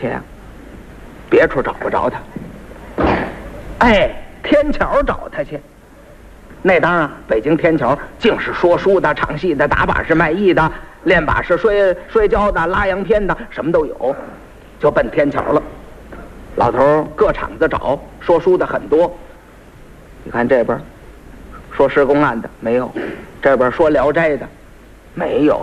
去呀？别处找不着他。哎，天桥找他去。那当啊，北京天桥竟是说书的、唱戏的、打把式卖艺的、练把式摔跤的、拉洋片的，什么都有，就奔天桥了。老头各场子找，说书的很多。你看这边说施公案的没有，这边说聊斋的没有，